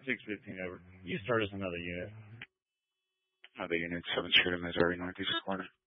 615 over. You start us another unit. Another unit, 7th Street of Missouri, Northeast corner.